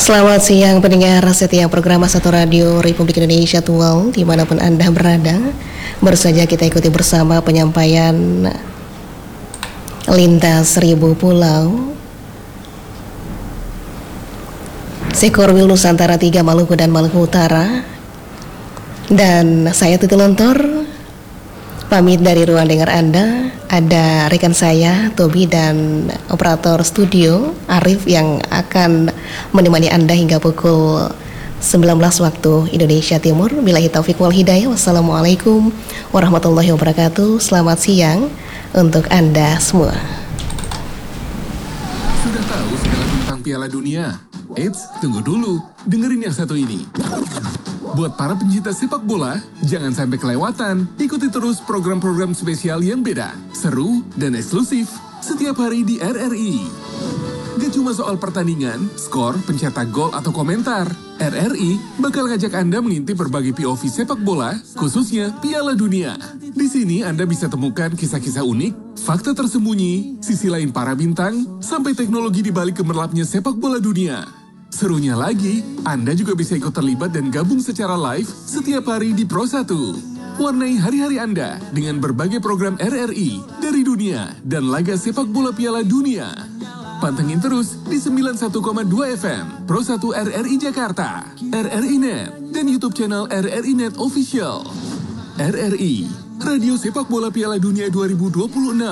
Selamat siang pendengar setia program Satu Radio Republik Indonesia Tual dimanapun Anda berada. Baru saja kita ikuti bersama penyampaian Lintas Seribu Pulau Sekorwil Nusantara 3 Maluku dan Maluku Utara. Dan saya Tuti Lontor pamit dari ruang dengar Anda. Ada rekan saya Tobi dan operator studio Arif yang akan menemani Anda hingga pukul 19 waktu Indonesia Timur. Billahi taufiq wal hidayah. Wassalamualaikum warahmatullahi wabarakatuh. Selamat siang untuk Anda semua. Sudah tahu segala tentang Piala Dunia? Eits, tunggu dulu, dengerin yang satu ini. Buat para pencinta sepak bola, jangan sampai kelewatan. Ikuti terus program-program spesial yang beda, seru, dan eksklusif setiap hari di RRI. Gak cuma soal pertandingan, skor, pencetak gol, atau komentar. RRI bakal ngajak Anda mengintip berbagai POV sepak bola, khususnya Piala Dunia. Di sini Anda bisa temukan kisah-kisah unik, fakta tersembunyi, sisi lain para bintang, sampai teknologi di balik gemerlapnya sepak bola dunia. Serunya lagi, Anda juga bisa ikut terlibat dan gabung secara live setiap hari di Pro 1. Warnai hari-hari Anda dengan berbagai program RRI dari dunia dan laga sepak bola Piala Dunia. Pantengin terus di 91,2 FM Pro 1 RRI Jakarta, RRI Net, dan YouTube channel RRI Net Official. RRI, Radio Sepak Bola Piala Dunia 2026.